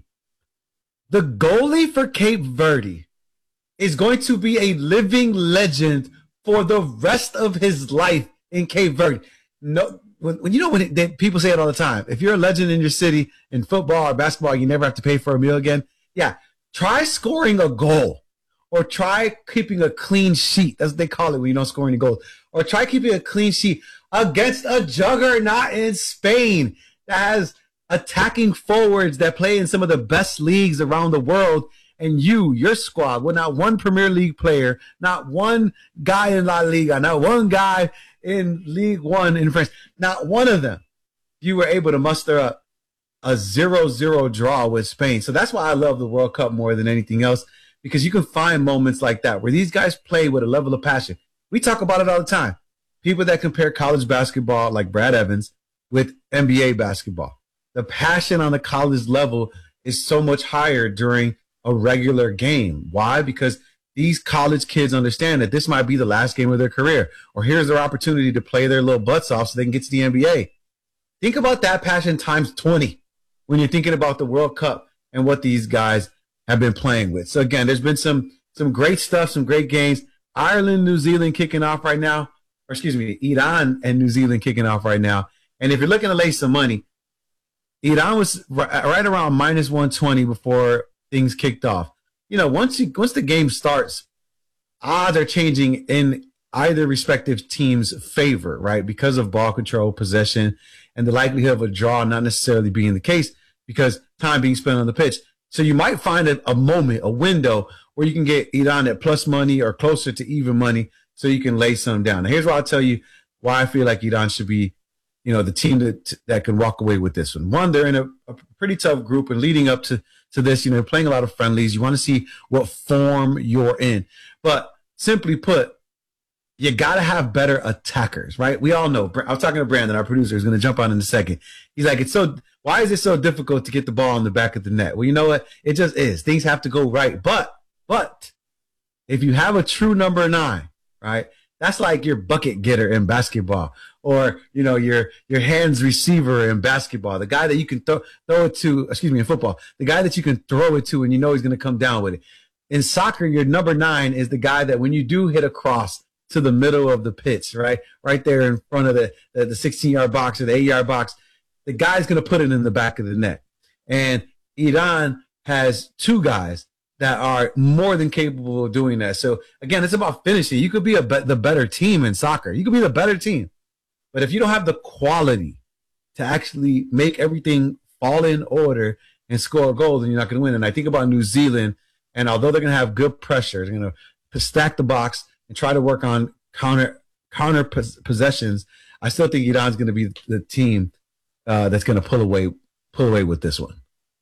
The goalie for Cape Verde is going to be a living legend for the rest of his life in Cape Verde. No, when people say it all the time, if you're a legend in your city in football or basketball, you never have to pay for a meal again. Yeah, try scoring a goal, or try keeping a clean sheet. That's what they call it when you don't score any goals. Or try keeping a clean sheet against a juggernaut in Spain that has attacking forwards that play in some of the best leagues around the world. And your squad, with not one Premier League player, not one guy in La Liga, not one guy in League One in France, not one of them, you were able to muster up a 0-0 draw with Spain. So that's why I love the World Cup more than anything else, because you can find moments like that where these guys play with a level of passion. We talk about it all the time. People that compare college basketball, like Brad Evans, with NBA basketball. The passion on the college level is so much higher during a regular game. Why? Because these college kids understand that this might be the last game of their career, or here's their opportunity to play their little butts off so they can get to the NBA. Think about that passion times 20 when you're thinking about the World Cup and what these guys have been playing with. So again, there's been some great stuff, some great games. Ireland, New Zealand kicking off right now, or excuse me, Iran and New Zealand kicking off right now. And if you're looking to lay some money, Iran was right around minus 120 before things kicked off. Once the game starts, odds are changing in either respective team's favor, right? Because of ball control, possession, and the likelihood of a draw not necessarily being the case because time being spent on the pitch. So you might find a moment, a window where you can get Iran at plus money or closer to even money so you can lay some down. Now, here's why I'll tell you why I feel like Iran should be, the team that can walk away with this one. One, they're in a pretty tough group, and leading up to this, playing a lot of friendlies. You want to see what form you're in. But simply put, you got to have better attackers, right? We all know. I was talking to Brandon, our producer, who's going to jump on in a second. He's like, why is it so difficult to get the ball in the back of the net? Well, you know what? It just is. Things have to go right. But if you have a true number 9, right, that's like your bucket getter in basketball, or, your hands receiver in basketball, the guy that you can throw it to, in football, the guy that you can throw it to and he's going to come down with it. In soccer, your number 9 is the guy that when you do hit a cross to the middle of the pitch, right there in front of the 16-yard box or the 8-yard box, the guy's going to put it in the back of the net. And Iran has 2 guys that are more than capable of doing that. So again, it's about finishing. You could be the better team in soccer. You could be the better team. But if you don't have the quality to actually make everything fall in order and score a goal, then you're not going to win. And I think about New Zealand, and although they're going to have good pressure, they're going to stack the box and try to work on counter possessions, I still think Iran's going to be the team that's going to pull away with this one.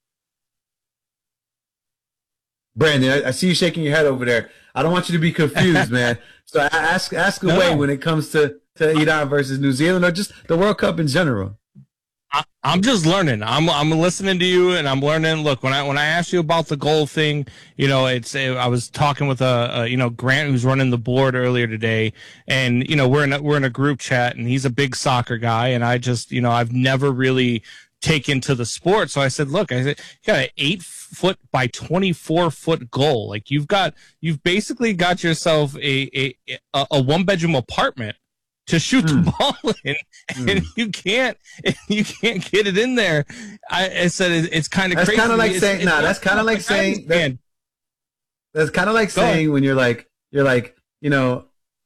Brandon, I see you shaking your head over there. I don't want you to be confused, man. So ask away when it comes to to Iran versus New Zealand, or just the World Cup in general? I'm just learning. I'm listening to you, and I'm learning. Look, when I asked you about the goal thing, I was talking with Grant, who's running the board earlier today, and we're in a group chat, and he's a big soccer guy, and I just I've never really taken to the sport, so I said, look, you got an 8-foot by 24-foot goal. Like you've basically got yourself a 1-bedroom apartment to shoot the ball in, and you can't get it in there. I said it's kind of crazy. That's kind of like saying that's kind of like saying when you're like